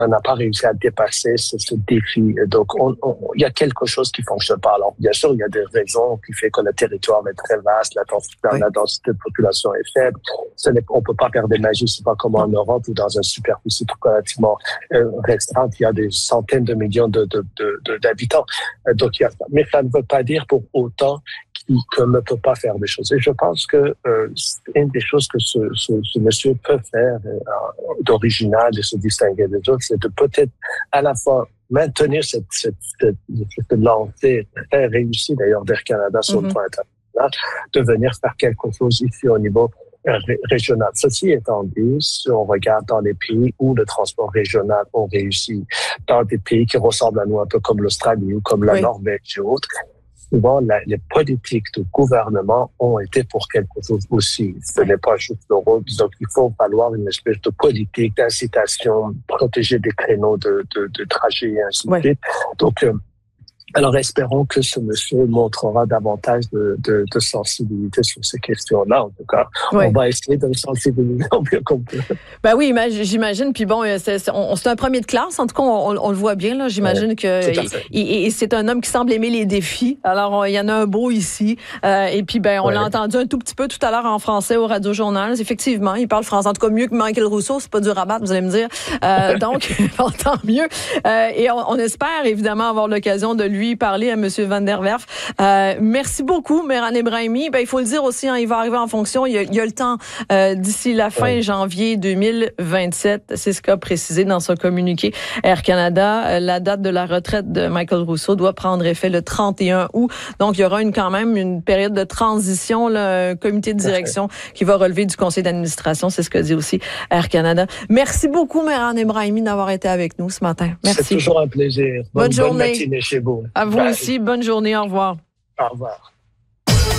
on n'a pas réussi à dépasser ce défi. Donc, il y a quelque chose qui fonctionne pas. Alors, bien sûr, il y a des raisons qui fait que le territoire est très vaste, la densité de population est faible. On peut pas faire des magies, c'est pas comme en Europe ou dans une superficie relativement restreinte, il y a des centaines de millions d'habitants. Donc, il y a ça. Mais ça ne veut pas dire pour autant qu'on ne peut pas faire des choses. Et je pense que une des choses que ce monsieur peut faire d'original, de se distinguer des autres, c'est de peut-être à la fois maintenir cette lancée très réussie d'ailleurs d'Air Canada sur le plan international, de venir faire quelque chose ici au niveau régional. Ceci étant dit, si on regarde dans les pays où le transport régional a réussi, dans des pays qui ressemblent à nous un peu comme l'Australie ou comme la Norvège et autres, souvent, les politiques de gouvernement ont été pour quelque chose aussi. Ce n'est pas juste le rôle. Donc, il faut falloir une espèce de politique d'incitation, protéger des créneaux de trajet et ainsi de suite. Donc, alors, espérons que ce monsieur montrera davantage de sensibilité sur ces questions-là. En tout cas, on va essayer de le sensibiliser au mieux qu'on peut. Ben oui, j'imagine. Puis bon, c'est un premier de classe. En tout cas, on le voit bien. Là, j'imagine que et c'est un homme qui semble aimer les défis. Alors, il y en a un beau ici. Et puis, on l'a entendu un tout petit peu tout à l'heure en français au Radio-Journal. Effectivement, il parle français. En tout cas, mieux que Michael Rousseau. C'est pas dur à battre, vous allez me dire. Donc, tant mieux. Et on espère évidemment avoir l'occasion de lui parler à M. Van der Werf. Merci beaucoup, Mehran Ebrahimi. Il faut le dire aussi, il va arriver en fonction. Il y a le temps d'ici la fin janvier 2027. C'est ce qu'a précisé dans son communiqué Air Canada. La date de la retraite de Michael Rousseau doit prendre effet le 31 août. Donc, il y aura quand même une période de transition, un comité de direction qui va relever du conseil d'administration. C'est ce que dit aussi Air Canada. Merci beaucoup, Mehran Ebrahimi, d'avoir été avec nous ce matin. Merci. C'est toujours un plaisir. Bonne journée. Bonne matinée chez vous. À vous aussi. Bonne journée. Au revoir. Au revoir.